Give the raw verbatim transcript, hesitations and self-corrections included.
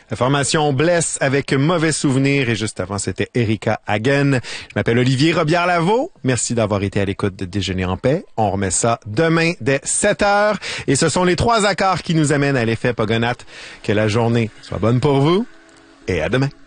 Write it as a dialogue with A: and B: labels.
A: La formation Bless avec Mauvais Souvenir et juste avant, c'était Erika Hagen. Je m'appelle Olivier Robillard-Lavaux. Merci d'avoir été à l'écoute de Déjeuner en paix. On remet ça demain dès sept heures. Et ce sont les trois accords qui nous amènent à l'effet Pogonath. Que la journée soit bonne pour vous et à demain.